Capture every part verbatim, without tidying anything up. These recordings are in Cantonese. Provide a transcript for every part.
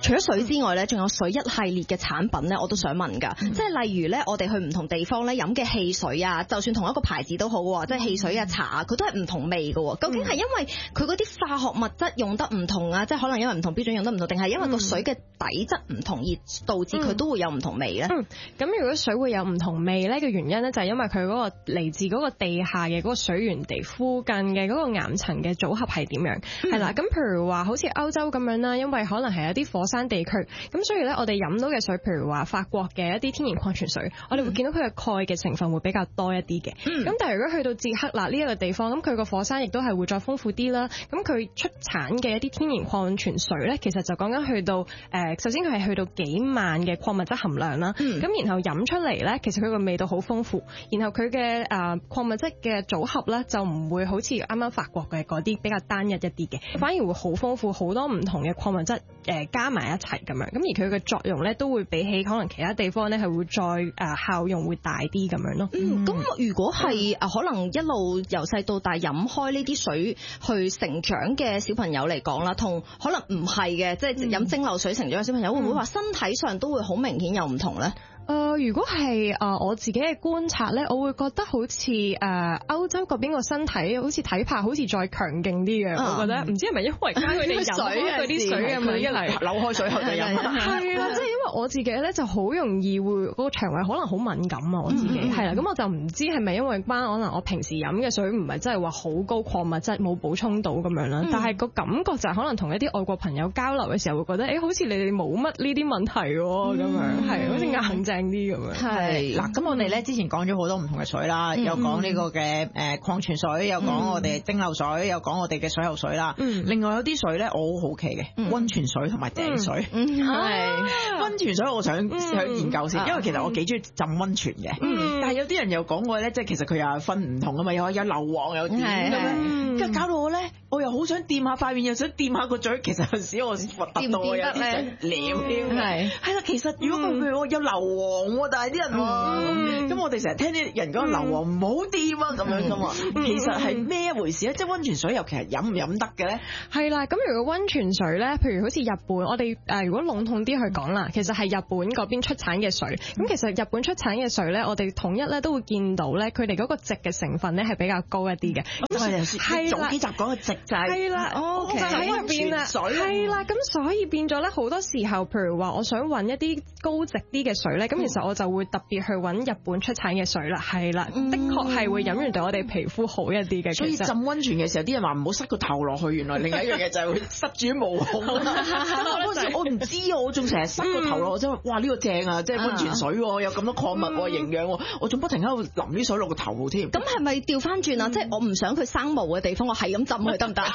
除咗水之外咧，仲有水一系列嘅產品咧，我都想問㗎。嗯、即係例如咧，我哋去唔同地方咧飲嘅汽水啊，就算同一個牌子都好喎，即係汽水啊、茶啊，佢都係唔同味㗎喎。究竟係因為佢嗰啲化學物質用得唔同啊，即係可能因為唔同標準用得唔同，定係因為個水嘅底質唔同而導致佢都會有唔同味咧？ 嗯，咁、嗯、如果水會有唔同味咧嘅原因咧，就係因為佢嗰個嚟自嗰個地下嘅嗰個水源地附近嘅嗰個岩層嘅組合係點樣？係啦、嗯，咁譬如話好似歐洲咁樣啦，因為可能係有啲火山地區，咁所以咧我哋飲到嘅水，譬如話法國嘅一啲天然礦泉水，我哋會見到佢嘅鈣嘅成分會比較多一啲嘅。咁、嗯、但係如果去到捷克嗱呢一個地方，咁佢個火山亦都係會再豐富啲啦。咁佢出產嘅一啲天然礦泉水咧，其實就講緊去到誒、呃，首先佢係去到幾萬嘅礦物質含量啦。咁、嗯、然後飲出嚟咧，其實佢個味道好豐富，然後佢嘅誒礦物質嘅組合咧就唔會好似啱啱法國嘅嗰啲比較單一一啲嘅，反而會好豐富，好多唔同嘅礦物質誒加埋一齊咁樣。咁而佢嘅作用咧都會比起可能其他地方咧係會再誒效用會大啲咁樣咯。 嗯，咁如果係誒可能一路由細到大飲開呢啲水去成長嘅小朋友嚟講啦，同可能唔係嘅，即係飲蒸餾水成長嘅小朋友，會唔會話身體上都會好明顯有唔同咧？ 誒、呃，如果係誒、呃、我自己嘅觀察咧，我會覺得好似誒、呃、歐洲嗰邊個身體好似體魄好似再強勁啲嘅，嗯、我覺得唔知係咪因為加佢哋飲嗰啲水咁樣一嚟扭開水喉就飲，係啦，即係因為我自己咧就好容易會嗰、嗰個腸胃可能好敏感啊，我自己係啦，咁、嗯、我就唔知係咪因為關可能我平時飲嘅水唔係真係話好高礦物質冇補充到咁樣啦，嗯、但係個感覺就係可能同一啲外國朋友交流嘅時候會覺得誒、欸、好似你哋冇乜呢啲問題喎咁、嗯、樣，係好似硬淨啲咁樣。 係嗱，咁我哋咧之前講咗好多唔同嘅水啦，嗯、又講呢個嘅誒礦泉水，又講我哋蒸餾水，又講我哋嘅水喉水啦。嗯、另外有啲水咧，我好好奇嘅，嗯、溫泉水同埋井水。係、嗯、溫泉水，我想想研究先，嗯、因為其實我幾中意浸溫泉嘅。嗯、但係有啲人又講過咧，即係其實佢又係分唔同噶嘛，有有硫磺有碘咁樣，跟住搞到我咧，我又好想掂下塊面，又想掂下個嘴。其實有時我核突到我有啲想舐添。係係啦，其實如果佢譬如我有硫磺，但係啲人話咁，嗯、我哋成日聽啲人講硫磺唔好掂啊咁樣噶嘛，嗯、其實係咩一回事咧？即係溫泉水尤其係飲唔飲得嘅咧？ 係啦，咁如果溫泉水咧，譬如好似日本，我哋誒如果籠統啲去講啦，其實係日本嗰邊出產嘅水。咁、嗯、其實日本出產嘅水咧，我哋統一咧都會見到咧，佢哋嗰個矽嘅成分咧係比較高一啲嘅。 咁係早幾集講嘅矽就係係啦，哦，就喺入邊啦，係啦，咁所以變咗咧好多時候，譬如話我想揾一啲高矽啲嘅水咧，咁、嗯、其實我就會特別去揾日本出產嘅水啦，係啦，嗯、的確係會飲完對我哋皮膚好一啲嘅。 所以浸溫泉嘅時候，啲人話唔好塞個頭落去，原來另一樣嘢就係會塞住啲毛孔。嗰時我唔知，我仲成日塞個頭落，真係哇呢、呢個正啊！即係溫泉水，有咁多礦物、嗯、營養，我仲不停喺度淋啲水落個頭添。 咁係咪調翻轉啊？嗯、即係我唔想佢生毛嘅地方，我係咁浸佢得唔得？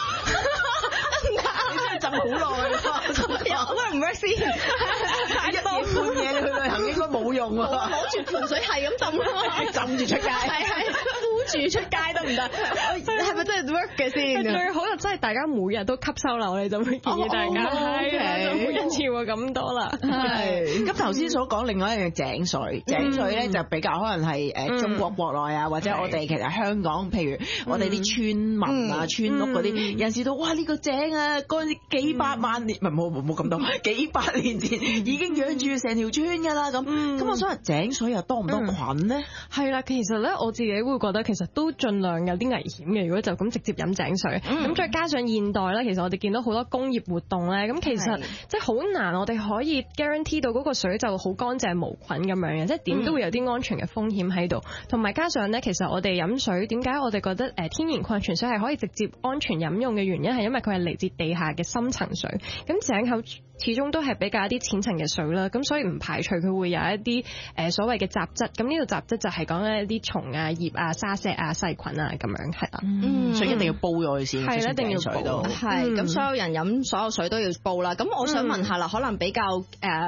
浸好耐， 我唔 work 先， 一夜半夜你去旅行應該冇用啊！ 攞住盆水係咁浸， 浸住出街， 係係敷住出街得唔得？係咪真係 work 嘅先？ 最好就真係大家每日都吸收啦，我哋就會建議大家係每一次會咁多啦。 係咁頭先所講另外一樣井水，井水咧就比較可能係誒中國國內啊，或者我哋其實香港，譬如我哋啲村民啊、村屋嗰啲，有陣時都哇呢個井啊，嗰陣幾百萬年唔係冇冇冇咁多，幾百年前已經養住成條村㗎啦咁。咁我想話井水又多唔多菌咧？ 係啦，其實咧我自己會覺得其實都盡量有啲危險嘅。如果就咁直接飲井水，咁再加上現代咧，其實我哋見到好多工業活動咧，咁其實即係好難我哋可以 guarantee 到嗰個水就好乾淨無菌咁樣嘅，即係點都會有啲安全嘅風險喺度。同埋加上咧，其實我哋飲水點解我哋覺得誒天然礦泉水係可以直接安全飲用嘅原因係因為佢係嚟自地下嘅深層水，咁井口始終都係比較一啲淺層嘅水啦，咁所以唔排除佢會有一啲誒所謂嘅雜質，咁呢個雜質就係講緊一啲蟲啊、葉啊、沙石啊、細菌啊咁樣，係啦， 嗯，所以一定要煲咗佢先， 係一定要煲， 係咁所有人飲所有水都要煲啦。咁我想問下啦，可能比較誒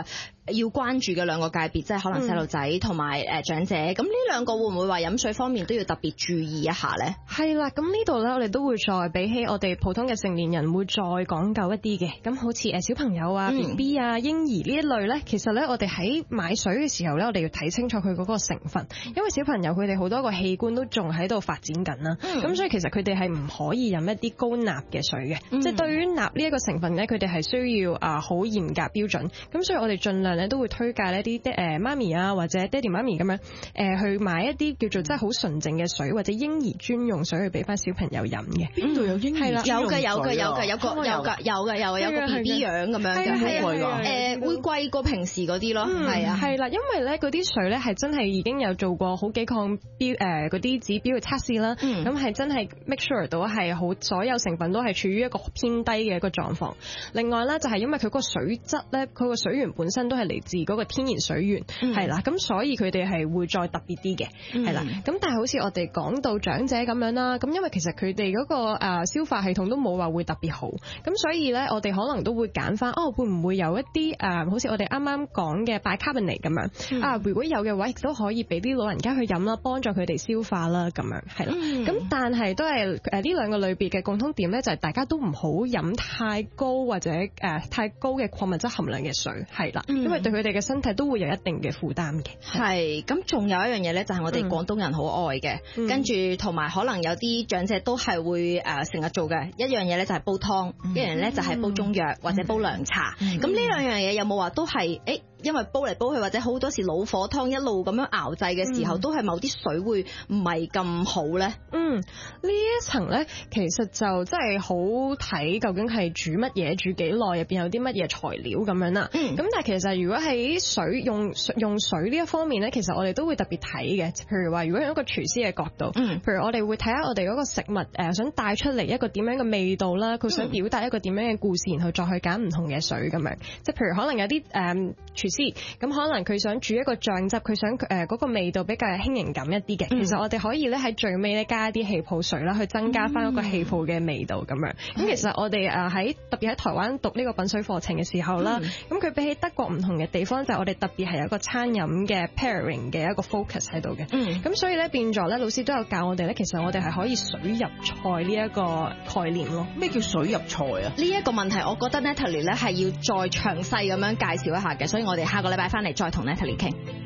要關注嘅兩個界別，即係可能細路仔同埋誒長者。咁呢兩個會唔會話飲水方面都要特別注意一下咧？ 係啦，咁呢度咧我哋都會再比起我哋普通嘅成年人會再講究一啲嘅。咁好似誒小朋友啊、B B 啊、嬰兒呢一類咧，其實咧我哋喺買水嘅時候咧，我哋要睇清楚佢嗰個成分，因為小朋友佢哋好多個器官都仲喺度發展緊啦。咁、嗯、所以其實佢哋係唔可以飲一啲高鈉嘅水嘅。嗯、即係對於鈉呢一個成分咧，佢哋係需要啊好嚴格標準。咁所以我哋盡量咧都會推介呢啲爹誒媽咪啊或者爹哋媽咪咁樣誒去買一啲叫做真係好純淨嘅水或者嬰兒專用水去俾翻小朋友飲嘅。 邊度有嬰兒專用水？ 有嘅有嘅有嘅有個有嘅有嘅有嘅有個 B B 樣咁樣嘅，係啊誒會貴過平時嗰啲咯，係啊係啦，因為咧嗰啲水咧係真係已經有做過好幾項標誒嗰啲指標嘅測試啦，咁係真係 make sure 到係好所有成分都係處於一個偏低嘅一個狀況。另外咧就係因為佢個水質咧，佢個水源本身都係嚟自嗰個天然水源，係啦，咁所以佢哋係會再特別啲嘅，係啦。咁但係好似我哋講到長者咁樣啦，咁因為其實佢哋嗰個誒消化系統都冇話會特別好，咁所以咧我哋可能都會揀翻哦，會唔會有一啲誒好似我哋啱啱講嘅 bicarbonate 咁樣、嗯、啊？如果有嘅話，亦都可以俾啲老人家去飲啦，幫助佢哋消化啦，咁樣係啦。咁、嗯、但係都係誒呢兩個類別嘅共通點咧，就係大家都唔好飲太高或者誒、呃、太高嘅礦物質含量嘅水，係啦，因為對佢哋嘅身體都會有一定嘅負擔嘅。係咁，仲有一樣嘢咧，就係我哋廣東人好愛嘅，嗯、跟住同埋可能有啲長者都係會誒成日做嘅一樣嘢咧，就係煲湯，嗯、一樣咧就係煲中藥、嗯、或者煲涼茶。咁呢兩樣嘢有冇話都係誒？因為煲嚟煲去或者好多時老火湯一路咁樣熬製嘅時候，嗯、都係某啲水會唔係咁好咧。嗯，呢一層咧其實就真係好睇究竟係煮乜嘢、煮幾耐、入邊有啲乜嘢材料咁樣啦。嗯，咁但係其實如果喺水用用水呢一方面咧，其實我哋都會特別睇嘅。譬如話，如果用一個廚師嘅角度，嗯，譬如我哋會睇下我哋嗰個食物誒、呃、想帶出嚟一個點樣嘅味道啦，佢想表達一個點樣嘅故事，然後再去揀唔同嘅水咁樣。即係譬如可能有啲誒、呃、廚師咁可能佢想煮一個醬汁，佢想誒嗰個味道比較輕盈感一啲嘅。嗯、其實我哋可以咧喺最尾咧加一啲氣泡水啦，去增加翻嗰個氣泡嘅味道咁樣。咁、嗯、其實我哋誒喺特別喺台灣讀呢個品水課程嘅時候啦，咁佢、嗯、比起德國唔同嘅地方就係、是、我哋特別係有一個餐飲嘅 pairing 嘅一個 focus 喺度嘅。咁、嗯、所以咧變咗咧，老師都有教我哋咧，其實我哋係可以水入菜呢一個概念咯。 咩叫水入菜啊？ 呢一個問題，我覺得 Natalie 咧係要再詳細咁樣介紹一下嘅，所以我哋下個禮拜翻嚟再同 Natalie 傾。